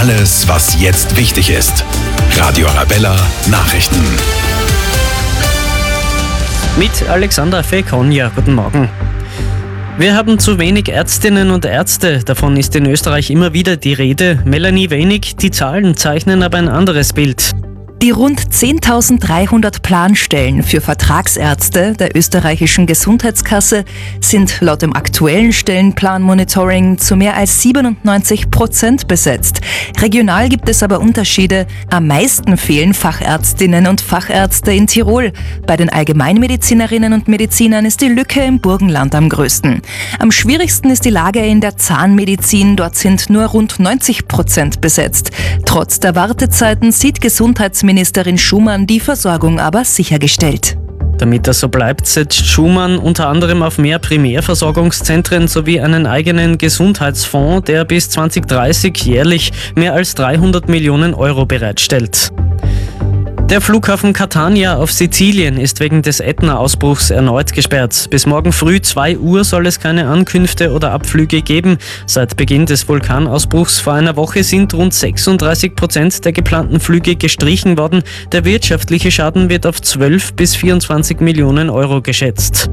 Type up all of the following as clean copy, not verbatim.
Alles, was jetzt wichtig ist. Radio Arabella Nachrichten. Mit Alexandra Fekonja, guten Morgen. Wir haben zu wenig Ärztinnen und Ärzte, davon ist in Österreich immer wieder die Rede. Melanie Wenig, die Zahlen zeichnen aber ein anderes Bild. Die rund 10.300 Planstellen für Vertragsärzte der österreichischen Gesundheitskasse sind laut dem aktuellen Stellenplan-Monitoring zu mehr als 97% besetzt. Regional gibt es aber Unterschiede. Am meisten fehlen Fachärztinnen und Fachärzte in Tirol. Bei den Allgemeinmedizinerinnen und Medizinern ist die Lücke im Burgenland am größten. Am schwierigsten ist die Lage in der Zahnmedizin. Dort sind nur rund 90% besetzt. Trotz der Wartezeiten sieht Gesundheitsministerin Schumann die Versorgung aber sichergestellt. Damit das so bleibt, setzt Schumann unter anderem auf mehr Primärversorgungszentren sowie einen eigenen Gesundheitsfonds, der bis 2030 jährlich mehr als 300 Millionen Euro bereitstellt. Der Flughafen Catania auf Sizilien ist wegen des Ätna-Ausbruchs erneut gesperrt. Bis morgen früh 2 Uhr soll es keine Ankünfte oder Abflüge geben. Seit Beginn des Vulkanausbruchs vor einer Woche sind rund 36% der geplanten Flüge gestrichen worden. Der wirtschaftliche Schaden wird auf 12 bis 24 Millionen Euro geschätzt.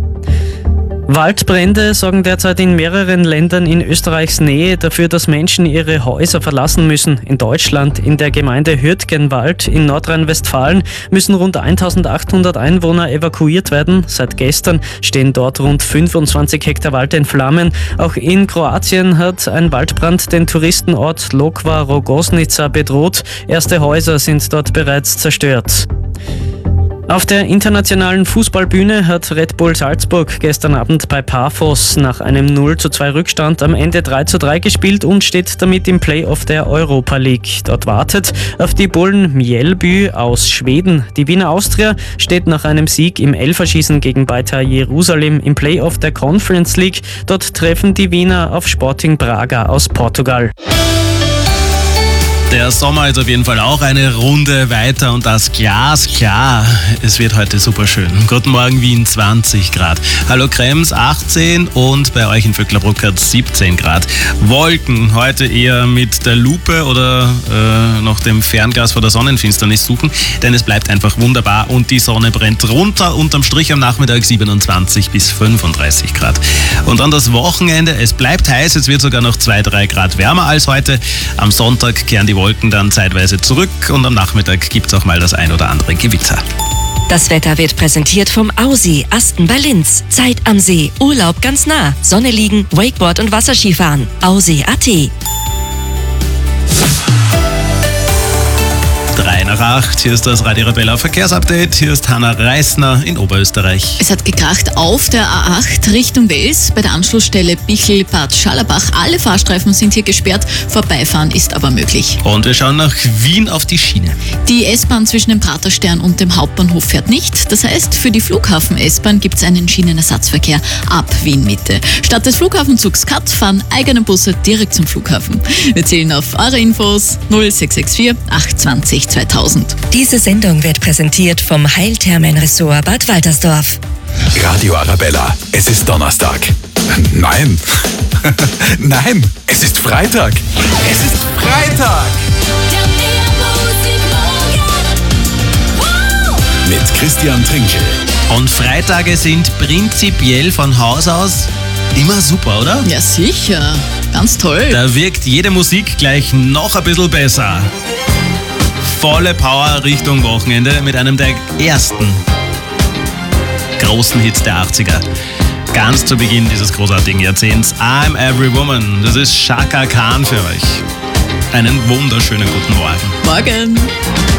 Waldbrände sorgen derzeit in mehreren Ländern in Österreichs Nähe dafür, dass Menschen ihre Häuser verlassen müssen. In Deutschland, in der Gemeinde Hürtgenwald in Nordrhein-Westfalen, müssen rund 1.800 Einwohner evakuiert werden. Seit gestern stehen dort rund 25 Hektar Wald in Flammen. Auch in Kroatien hat ein Waldbrand den Touristenort Lokva Rogoznica bedroht. Erste Häuser sind dort bereits zerstört. Auf der internationalen Fußballbühne hat Red Bull Salzburg gestern Abend bei Pafos nach einem 0:2 Rückstand am Ende 3:3 gespielt und steht damit im Playoff der Europa League. Dort wartet auf die Bullen Mjällby aus Schweden. Die Wiener Austria steht nach einem Sieg im Elferschießen gegen Beitar Jerusalem im Playoff der Conference League. Dort treffen die Wiener auf Sporting Braga aus Portugal. Der Sommer ist auf jeden Fall auch eine Runde weiter und das glasklar. Es wird heute super schön. Guten Morgen, Wien 20 Grad. Hallo Krems 18 und bei euch in Vöcklerbruck hat 17 Grad. Wolken heute eher mit der Lupe oder noch dem Fernglas vor der Sonnenfinsternis suchen, denn es bleibt einfach wunderbar und die Sonne brennt runter. Unterm Strich am Nachmittag 27 bis 35 Grad. Und dann das Wochenende. Es bleibt heiß, es wird sogar noch 2-3 Grad wärmer als heute. Am Sonntag kehren die Wolken dann zeitweise zurück und am Nachmittag gibt es auch mal das ein oder andere Gewitter. Das Wetter wird präsentiert vom Aussee Asten bei Linz. Zeit am See, Urlaub ganz nah. Sonne liegen, Wakeboard und Wasserskifahren. Aussee.at. 7:03. Hier ist das Radio Arabella Verkehrsupdate. Hier ist Hanna Reisner in Oberösterreich. Es hat gekracht auf der A8 Richtung Wels bei der Anschlussstelle Bichl-Bad Schallerbach. Alle Fahrstreifen sind hier gesperrt, Vorbeifahren ist aber möglich. Und wir schauen nach Wien auf die Schiene. Die S-Bahn zwischen dem Praterstern und dem Hauptbahnhof fährt nicht. Das heißt, für die Flughafen-S-Bahn gibt es einen Schienenersatzverkehr ab Wien-Mitte. Statt des Flughafenzugs Kat fahren eigene Busse direkt zum Flughafen. Wir zählen auf eure Infos 0664 820 2000. Diese Sendung wird präsentiert vom Heilthermen-Ressort Bad Waltersdorf. Radio Arabella, es ist Donnerstag. Nein. Nein, es ist Freitag. Es ist Freitag. Mit Christian Trinkel. Und Freitage sind prinzipiell von Haus aus immer super, oder? Ja, sicher. Ganz toll. Da wirkt jede Musik gleich noch ein bisschen besser. Volle Power Richtung Wochenende mit einem der ersten großen Hits der 80er. Ganz zu Beginn dieses großartigen Jahrzehnts. I'm Every Woman. Das ist Chaka Khan für euch. Einen wunderschönen guten Morgen. Morgen.